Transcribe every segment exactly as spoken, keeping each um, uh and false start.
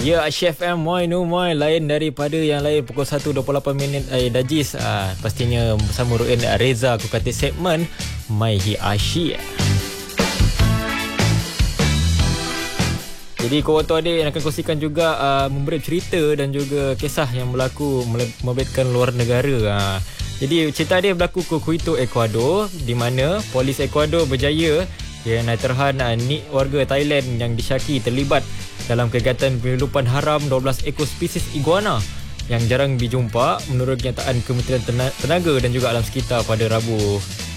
Ya, Chef M, moi no moi. Lain daripada yang lain pukul satu dua puluh lapan minit eh, Dajis. Ah, pastinya bersama Ruin Reza aku kata segmen Mai Hi Asyik. Jadi kawan tu adik akan kongsikan juga uh, memberi cerita dan juga kisah yang berlaku melibatkan luar negara. Uh. Jadi cerita dia berlaku ke Quito, Ecuador, di mana polis Ecuador berjaya yang terhan uh, ni warga Thailand yang disyaki terlibat dalam kegiatan penyeludupan haram dua belas ekor spesies iguana yang jarang dijumpa menurut kenyataan Kementerian Tenaga dan juga Alam Sekitar pada Rabu.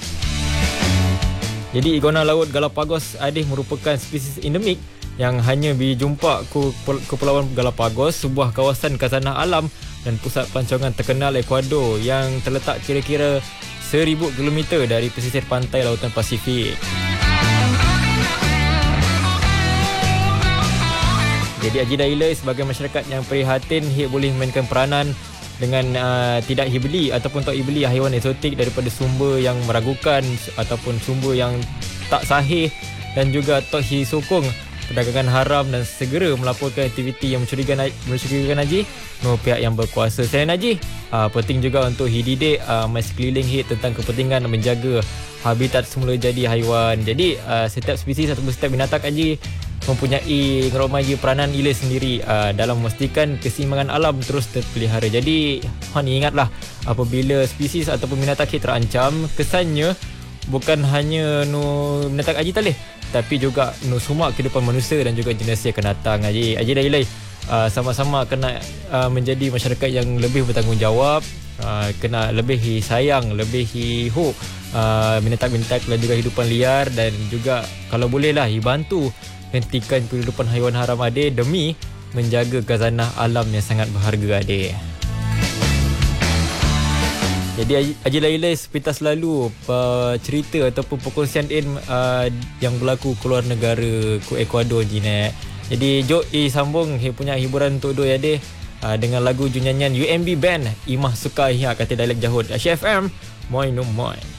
Jadi iguana laut Galapagos adik merupakan spesies endemik yang hanya dijumpa ke Kepulauan Galapagos, sebuah kawasan khazanah alam dan pusat pelancongan terkenal Ecuador yang terletak kira-kira seribu kilometer dari pesisir pantai Lautan Pasifik. Jadi Haji Dailai sebagai masyarakat yang prihatin Hib boleh memainkan peranan dengan uh, tidak hibeli ataupun tak hibeli haiwan eksotik daripada sumber yang meragukan ataupun sumber yang tak sahih, dan juga tak sokong perdagangan haram dan segera melaporkan aktiviti yang mencurigakan mencurigakan Haji kepada pihak yang berkuasa. Selain Haji, uh, penting juga untuk dididik uh, sekeliling Hib tentang kepentingan menjaga habitat semula jadi haiwan. Jadi uh, setiap spesies ataupun setiap binatang Haji mempunyai ngeromai peranan ia sendiri uh, dalam memastikan keseimbangan alam terus terpelihara. Jadi hon ingatlah, apabila spesies ataupun binatang Hib terancam, kesannya bukan hanya nu binatang Haji talih, tapi juga nu semua kehidupan manusia dan juga generasi akan datang. Haji Haji Dailai uh, sama-sama kena uh, menjadi masyarakat yang lebih bertanggungjawab, uh, kena lebih sayang, lebih hope uh, binatang-binatang dan juga hidupan liar, dan juga kalau bolehlah bantu hentikan kehidupan haiwan haram adik demi menjaga khazanah alam yang sangat berharga adik. Jadi Haji Dailai sepintas lalu uh, cerita ataupun perkongsian in uh, yang berlaku ke luar negara ke Ecuador Jinak. Jadi jom eh, sambung eh, punya hiburan untuk doi adik uh, dengan lagu junyanyian U M B Band Imah Suka Hiya kata dialek Jahud. Chef M, moi no moi.